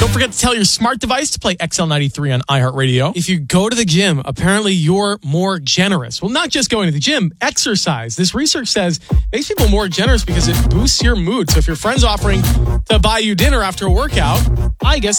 Don't forget to tell your smart device to play XL93 on iHeartRadio. If you go to the gym, apparently you're more generous. Well, not just going to the gym, exercise. This research says makes people more generous because it boosts your mood. So if your friend's offering to buy you dinner after a workout, I guess